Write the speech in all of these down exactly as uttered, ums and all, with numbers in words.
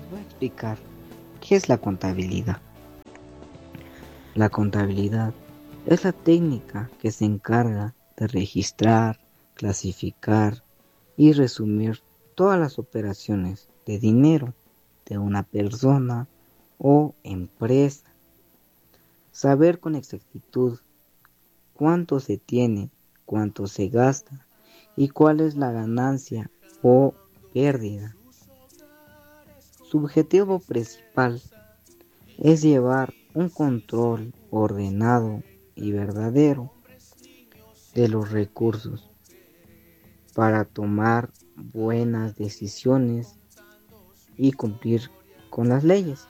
voy a explicar qué es la contabilidad. La contabilidad es la técnica que se encarga de registrar, clasificar y resumir todas las operaciones de dinero de una persona o empresa. Saber con exactitud cuánto se tiene, cuánto se gasta y cuál es la ganancia o pérdida. Su objetivo principal es llevar un control ordenado y verdadero de los recursos para tomar buenas decisiones y cumplir con las leyes.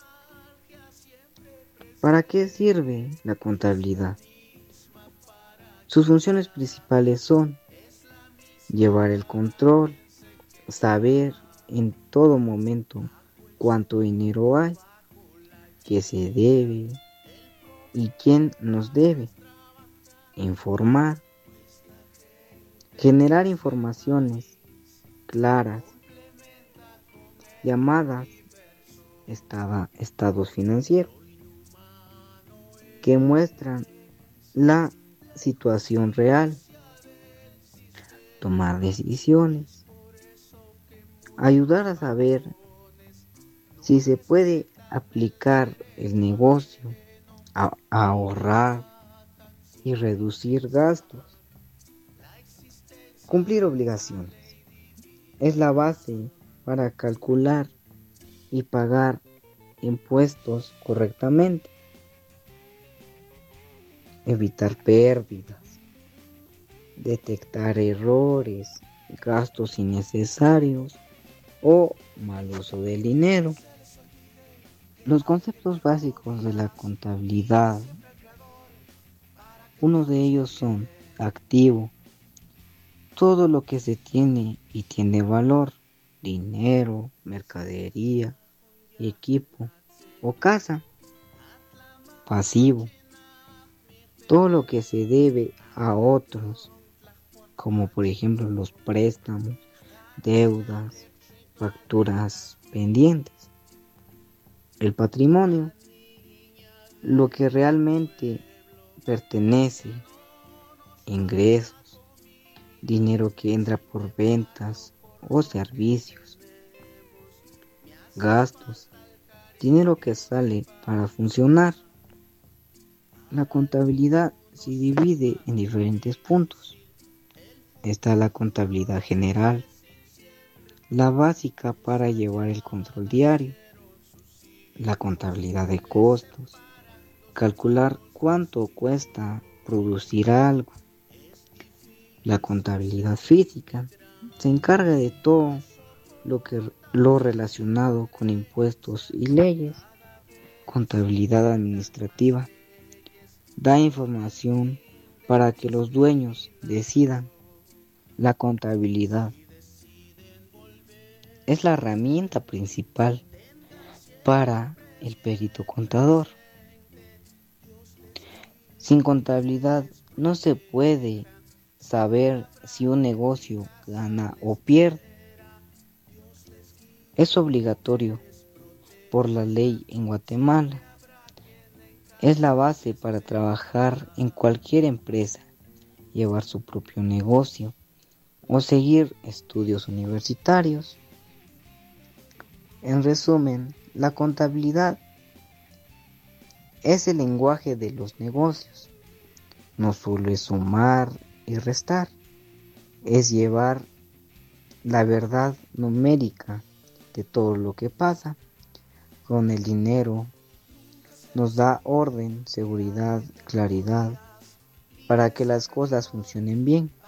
¿Para qué sirve la contabilidad? Sus funciones principales son llevar el control, saber en todo momento cuánto dinero hay, qué se debe y quién nos debe, informar, generar informaciones claras, llamadas estaba, estados financieros, que muestran la situación real, tomar decisiones, ayudar a saber si se puede aplicar el negocio a, a ahorrar y reducir gastos, cumplir obligaciones. Es la base para calcular y pagar impuestos correctamente, evitar pérdidas, detectar errores, gastos innecesarios o mal uso del dinero. Los conceptos básicos de la contabilidad, uno de ellos son activo, todo lo que se tiene y tiene valor, dinero, mercadería, equipo o casa. Pasivo, todo lo que se debe a otros, como por ejemplo los préstamos, deudas, facturas pendientes. El patrimonio, lo que realmente pertenece, ingresos, dinero que entra por ventas o servicios. Gastos, dinero que sale para funcionar. La contabilidad se divide en diferentes puntos. Está la contabilidad general, la básica para llevar el control diario. La contabilidad de costos, calcular cuánto cuesta producir algo. La contabilidad física se encarga de todo lo que lo relacionado con impuestos y leyes. Contabilidad administrativa da información para que los dueños decidan. La contabilidad es la herramienta principal para el perito contador. Sin contabilidad no se puede saber si un negocio gana o pierde. Es obligatorio por la ley en Guatemala. Es la base para trabajar en cualquier empresa, llevar su propio negocio o seguir estudios universitarios. En resumen, la contabilidad es el lenguaje de los negocios. No solo es sumar y restar, es llevar la verdad numérica de todo lo que pasa con el dinero. Nos da orden, seguridad, claridad para que las cosas funcionen bien.